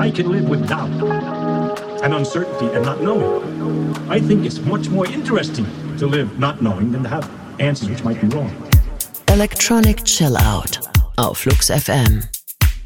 I can live with doubt and uncertainty and not knowing. I think it's much more interesting to live not knowing than to have answers which might be wrong. Electronic Chill Out auf Flux FM.